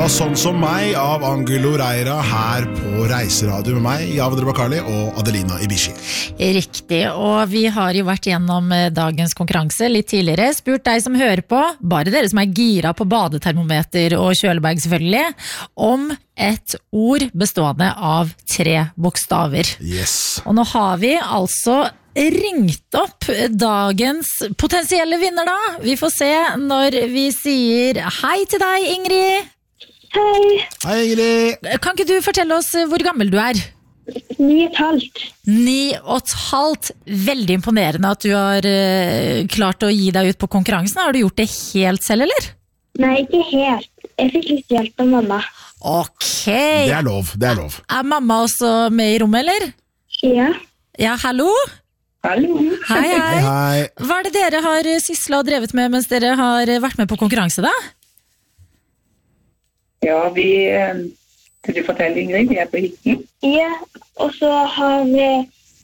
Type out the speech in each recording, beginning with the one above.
Sånn som meg av Angelo Reira her på Reiseradio med meg, Javed Bakali og Adelina Ibishi. Riktig, og vi har jo vært gjennom dagens konkurranse litt tidligere, spurt deg som hører på, bare dere som gira på badetermometer og kjølebag selvfølgelig, om et ord bestående av 3 bokstaver. Yes. Og nå har vi altså ringt opp dagens potensielle vinner da. Vi får se når vi sier hei til deg, Ingrid. Hei. Hei, Ingrid. Kan ikke du fortelle oss hvor gammel du er? 9,5. 9,5. Veldig imponerende at du har klart å gi deg ut på konkurransen. Har du gjort det helt selv, eller? Nei, ikke helt. Jeg fikk litt hjelp av mamma. Ok. Det er lov. Er mamma også med i rommet, eller? Ja. Ja, hallo? Hallo. Hei. Hei. Hva er det dere har syslet og drevet med mens dere har vært med på konkurranse da? Ja, kan du fortelle, Ingrid? Vi på hytten. Ja, og så har vi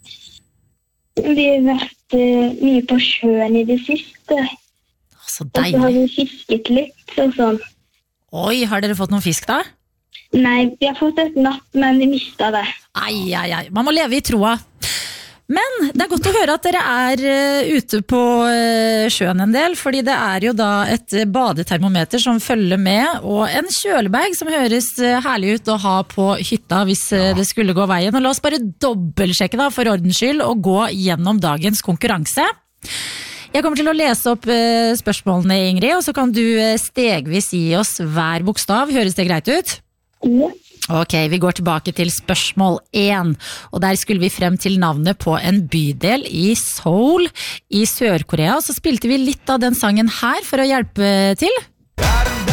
vært mye på sjøen i det siste. Så Og så har deilig. vi fisket litt og sånn. Oi, har dere fått noen fisk da? Nei, vi har fått et natt, men vi mistet det. Ai. Man må leve i troa. Men det er godt å høre at dere er ute på sjøen en del, fordi det er jo da et badetermometer som følger med, og en kjølebag som høres herlig ut å ha på hytta hvis det skulle gå veien. Og la oss bare dobbeltsjekke da, for ordens skyld, og gå gjennom dagens konkurranse. Jeg kommer til å lese opp spørsmålene, Ingrid, og så kan du stegvis gi oss hver bokstav. Høres det greit ut? Ja. Ok, vi går tilbake til spørsmål 1, og der skulle vi frem til navnet på en bydel i Seoul i Sør-Korea, og så spilte vi litt av den sangen her for å hjelpe til.